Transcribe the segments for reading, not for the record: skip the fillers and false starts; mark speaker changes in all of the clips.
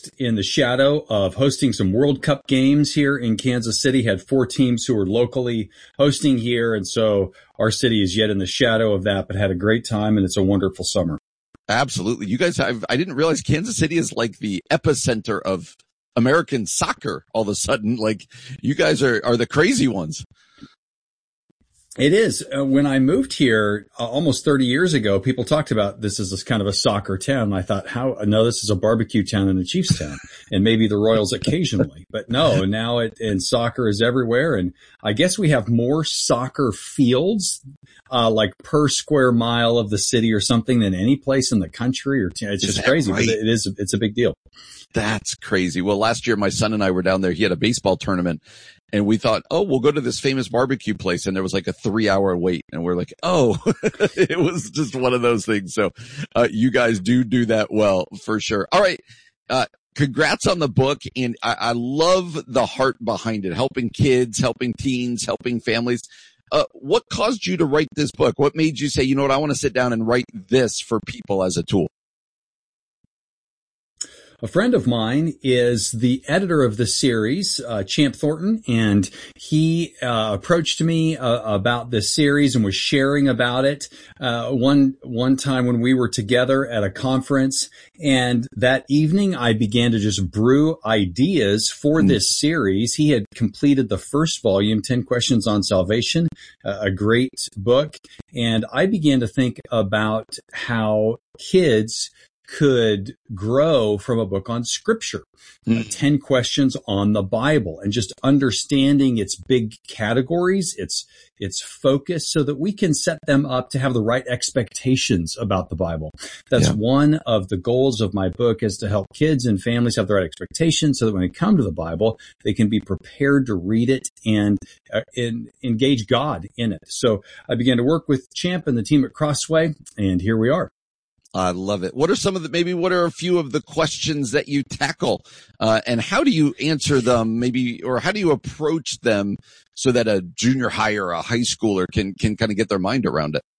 Speaker 1: just in the shadow of hosting some World Cup games here in Kansas City. Had 4 teams who were locally hosting here. And so our city is yet in the shadow of that, but had a great time, and it's a wonderful summer.
Speaker 2: Absolutely. You guys I didn't realize Kansas City is like the epicenter of American soccer all of a sudden. Like, you guys are the crazy ones.
Speaker 1: It is. When I moved here almost 30 years ago, people talked about this as kind of a soccer town. I thought, no, this is a barbecue town and a Chiefs town, and maybe the Royals occasionally. But no, now and soccer is everywhere. And I guess we have more soccer fields, like per square mile of the city or something than any place in the country. It's just crazy, right? But it's a big deal.
Speaker 2: That's crazy. Well, last year, my son and I were down there. He had a baseball tournament, and we thought, we'll go to this famous barbecue place. And there was like a 3-hour wait. And we're like, it was just one of those things. So, you guys do that well, for sure. All right. Congrats on the book. And I love the heart behind it, helping kids, helping teens, helping families. What caused you to write this book? What made you say, you know what, I want to sit down and write this for people as a tool?
Speaker 1: A friend of mine is the editor of the series, Champ Thornton, and he approached me about this series and was sharing about it one time when we were together at a conference. And that evening, I began to just brew ideas for this series. He had completed the first volume, 10 Questions on Salvation, a great book. And I began to think about how kids could grow from a book on scripture, 10 questions on the Bible, and just understanding its big categories, its focus, so that we can set them up to have the right expectations about the Bible. That's one of the goals of my book, is to help kids and families have the right expectations so that when they come to the Bible, they can be prepared to read it and engage God in it. So I began to work with Champ and the team at Crossway, and here we are.
Speaker 2: I love it. What are a few of the questions that you tackle? And how do you answer them, or how do you approach them so that a junior high or a high schooler can kind of get their mind around it?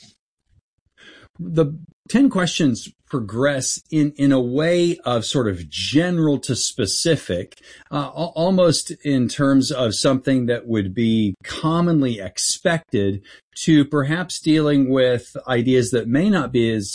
Speaker 1: The 10 questions progress in a way of sort of general to specific, almost in terms of something that would be commonly expected, to perhaps dealing with ideas that may not be as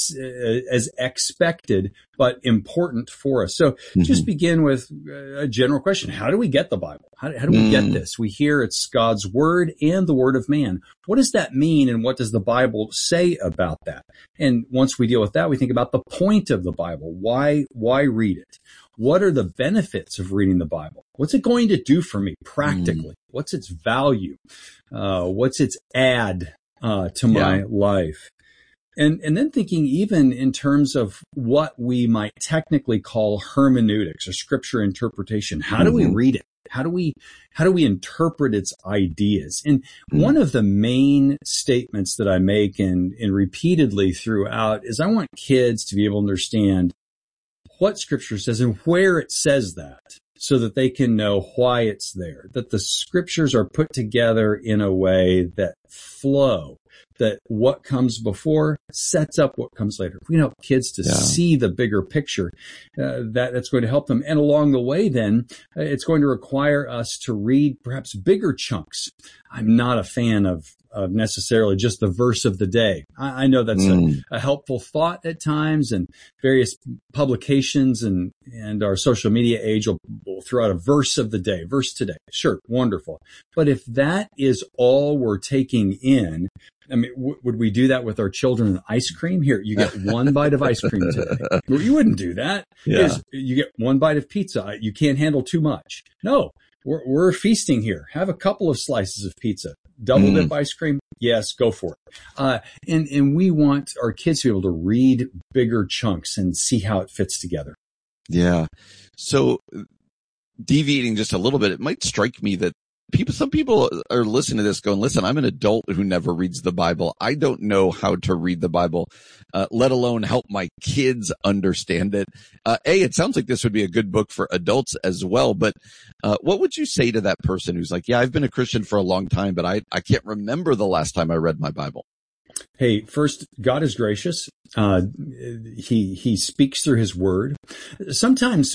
Speaker 1: expected, but important for us. So just begin with a general question. How do we get the Bible? How do we get this? We hear it's God's word and the word of man. What does that mean? And what does the Bible say about that? And once we deal with that, we think about the point of the Bible. Why read it? What are the benefits of reading the Bible? What's it going to do for me practically? What's its value? What's its add to my life? And then thinking even in terms of what we might technically call hermeneutics or scripture interpretation. How do we read it? How do we interpret its ideas? And one of the main statements that I make and repeatedly throughout is I want kids to be able to understand what scripture says and where it says that, so that they can know why it's there, that the scriptures are put together in a way that flow, that what comes before sets up what comes later. If we help kids to see the bigger picture, that's going to help them. And along the way, then, it's going to require us to read perhaps bigger chunks. I'm not a fan of necessarily just the verse of the day. I know that's a helpful thought at times, and various publications and our social media age will throw out a verse of the day, verse today. Sure, wonderful. But if that is all we're taking in, I mean, would we do that with our children and ice cream? Here, you get one bite of ice cream today. Well, you wouldn't do that. Yeah. You get one bite of pizza. You can't handle too much. No, we're feasting here. Have a couple of slices of pizza. Double dip ice cream? Yes, go for it. And we want our kids to be able to read bigger chunks and see how it fits together.
Speaker 2: Yeah. So deviating just a little bit, it might strike me that some people are listening to this going, listen, I'm an adult who never reads the Bible. I don't know how to read the Bible, let alone help my kids understand it. It sounds like this would be a good book for adults as well. But what would you say to that person who's like, yeah, I've been a Christian for a long time, but I can't remember the last time I read my Bible?
Speaker 1: Hey, first, God is gracious. He speaks through his word. Sometimes